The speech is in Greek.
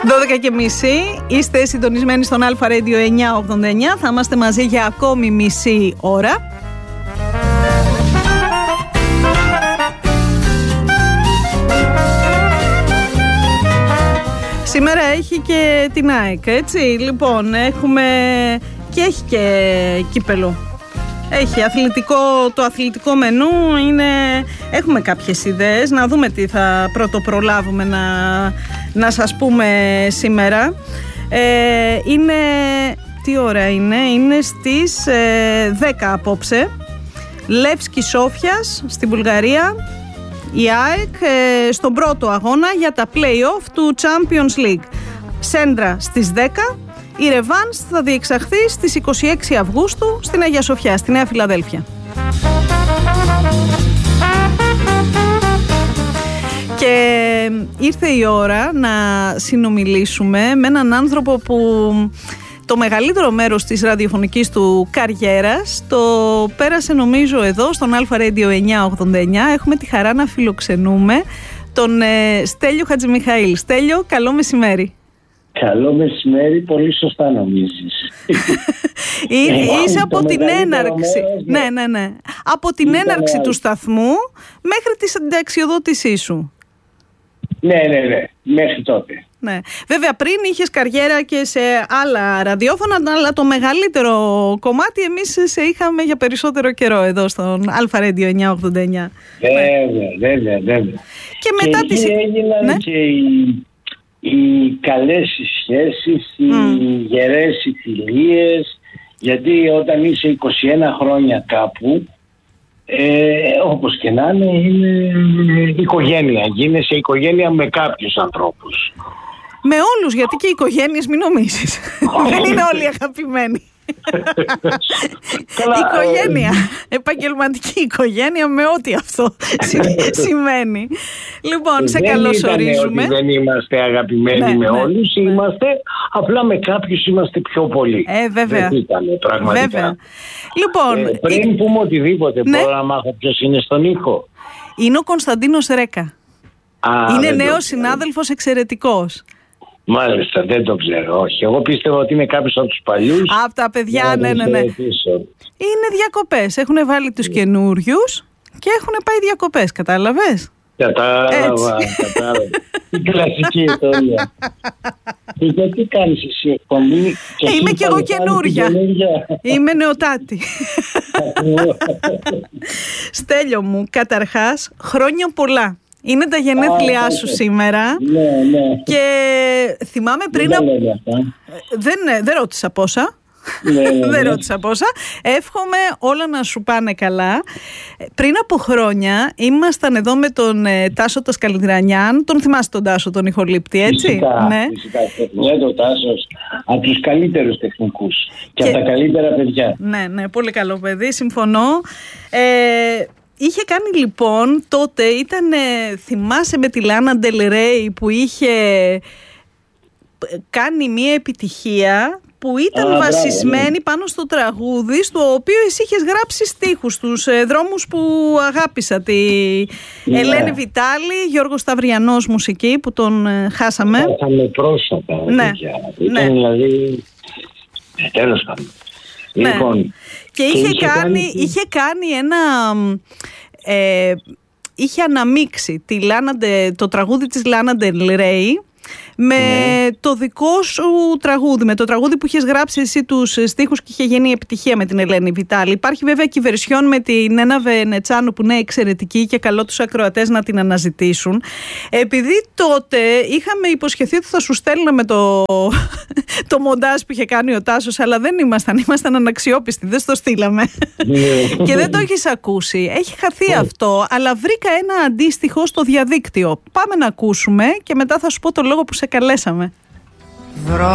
12:30. Είστε συντονισμένοι στον Alpha Radio 989. Θα είμαστε μαζί για ακόμη μισή ώρα. Σήμερα έχει και την ΑΕΚ, έτσι. Λοιπόν, έχει και κύπελο. Έχει το αθλητικό μενού. Έχουμε κάποιες ιδέες. Να δούμε τι θα πρωτοπρολάβουμε να σας πούμε σήμερα. Τι ώρα είναι? Είναι στις 10 απόψε. Λεύσκι Σόφιας στην Βουλγαρία. Η ΑΕΚ στον πρώτο αγώνα για τα play-off του Champions League. Σέντρα στις 10. Η ρεβάνς θα διεξαχθεί στις 26 Αυγούστου στην Αγία Σοφιά, στη Νέα Φιλαδέλφια. Και ήρθε η ώρα να συνομιλήσουμε με έναν άνθρωπο που το μεγαλύτερο μέρος της ραδιοφωνικής του καριέρας το πέρασε, νομίζω, εδώ στον Alpha Radio 989. Έχουμε τη χαρά να φιλοξενούμε τον Στέλιο Χατζημιχαήλ. Στέλιο, καλό μεσημέρι. Καλό μεσημέρι, πολύ σωστά νομίζεις. Είσαι από την έναρξη. Ναι. Από την έναρξη του σταθμού μέχρι τη συνταξιοδότησή σου. Ναι, μέχρι τότε. Ναι. Βέβαια, πριν είχες καριέρα και σε άλλα ραδιόφωνα, αλλά το μεγαλύτερο κομμάτι εμείς σε είχαμε για περισσότερο καιρό εδώ στον Alpha Radio 989. Βέβαια. Και μετά εκεί έγιναν και οι καλές σχέσεις, οι γερές οι φιλίες, γιατί όταν είσαι 21 χρόνια κάπου, όπως και να είναι οικογένεια. Γίνεσαι οικογένεια με κάποιους ανθρώπους. Με όλους, γιατί και οι οικογένειες, μην νομίζεις. Δεν είναι όλοι αγαπημένοι. Οικογένεια, επαγγελματική οικογένεια, με ό,τι αυτό σημαίνει. Λοιπόν, σε καλωσορίζουμε. Δεν είμαστε αγαπημένοι με όλους, είμαστε, απλά με κάποιους είμαστε πιο πολύ. Βέβαια. Δεν ήταν πραγματικά. Βέβαια. Λοιπόν, πριν πούμε οτιδήποτε, μπορώ να μάθω ποιος είναι στον ήχο? Είναι ο Κωνσταντίνος Ρέκα. Είναι νέος συνάδελφος, εξαιρετικός. Μάλιστα, δεν το ξέρω, όχι. Εγώ πίστευα ότι είναι κάποιος από τους παλιούς. Από τα παιδιά, ναι. Είναι διακοπές. Έχουν βάλει τους καινούριους και έχουν πάει διακοπές, κατάλαβες? Κατάλαβα. Η κλασική ιστορία. Τι κάνεις εσύ εκπομπή? Είμαι κι εγώ καινούρια. Είμαι νεοτάτη. Στέλιο μου, καταρχάς, χρόνια πολλά. Είναι τα γενέθλιά σου σήμερα. Ναι. Και θυμάμαι πριν δεν ρώτησα πόσα. Δεν ρώτησα πόσα. Εύχομαι όλα να σου πάνε καλά. Πριν από χρόνια ήμασταν εδώ με τον Τάσο Τασκαλιδρανιάν. Τον θυμάσαι τον Τάσο, τον ηχολήπτη, έτσι? Φυσικά. Το Τάσος από τους καλύτερους τεχνικούς και από τα καλύτερα παιδιά. Ναι, πολύ καλό παιδί, συμφωνώ. Είχε κάνει λοιπόν τότε, θυμάσαι με τη Λάνα Ντελ Ρέι που είχε κάνει μια επιτυχία που ήταν βασισμένη πάνω στο τραγούδι, στο οποίο εσύ είχες γράψει στίχους, τους δρόμους που αγάπησα, τη Ελένη Βιτάλη, Γιώργος Σταυριανός μουσική που τον χάσαμε. Χάσαμε πρόσφατα. Ήταν δηλαδή τέλος πάντων. Λοιπόν, και είχε κάνει ένα... είχε αναμίξει το τραγούδι της Λάνα Ντελ Ρέι με το δικό σου τραγούδι, με το τραγούδι που είχες γράψει εσύ τους στίχους και είχε γίνει επιτυχία με την Ελένη Βιτάλη. Υπάρχει βέβαια και η βερσιόν με την Ένα Βενετσάνο που είναι εξαιρετική και καλό τους ακροατές να την αναζητήσουν. Επειδή τότε είχαμε υποσχεθεί ότι θα σου στέλναμε το μοντάζ που είχε κάνει ο Τάσος, αλλά δεν ήμασταν αναξιόπιστοι, δεν στο στείλαμε και δεν το έχεις ακούσει. Έχει χαθεί αυτό, αλλά βρήκα ένα αντίστοιχο στο διαδίκτυο. Πάμε να ακούσουμε και μετά θα σου πω το λόγο που σε καλέσαμε.